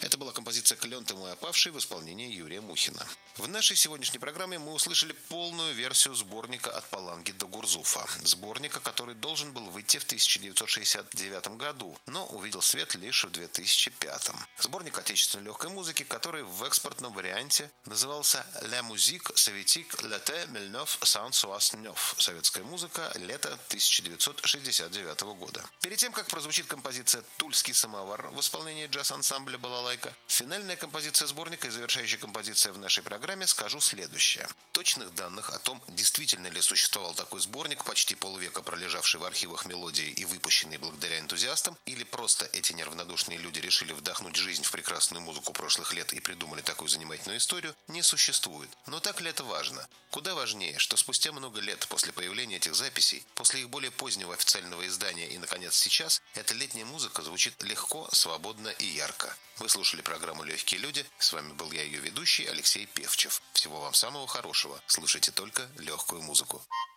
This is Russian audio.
Это была композиция «Клен ты мой опавший» в исполнении Юрия Мухина. В нашей сегодняшней программе мы услышали полную версию сборника «От Паланги до Гурзуфа». Сборника, который должен был выйти в 1969 году, но увидел свет лишь в 2005. Сборник отечественной легкой музыки, который в экспортном варианте назывался «La musique soviétique l'été 1969» – «Советская музыка. Лето 1969 года». Перед тем, как прозвучит композиция «Тульский самовар» в исполнении джаз-ансамбля «Балалайка», финальная композиция сборника и завершающая композиция в нашей программе, скажу следующее. Точных данных о том, действительно ли существовал такой сборник, почти полвека пролежавший в архивах мелодии и выпущенный благодаря энтузиастам, или просто эти неравнодушные люди решили вдохнуть жизнь в прекрасную музыку прошлых лет и придумали такую занимательную историю, не существует. Но так ли это важно? Куда важнее, что спустя много лет после появления этих записей, после их более позднего официального издания и, наконец, сейчас, эта летняя музыка звучит легко, свободно и ярко. Вы слушали программу «Легкие люди». С вами был я, ее ведущий, Алексей Певчев. Всего вам самого хорошего. Слушайте только легкую музыку.